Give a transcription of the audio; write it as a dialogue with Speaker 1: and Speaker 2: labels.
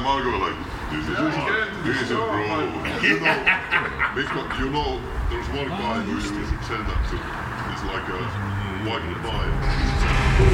Speaker 1: I go like, this is a bro. You know, there's one guy who used to pretend that to. It's like a white knife.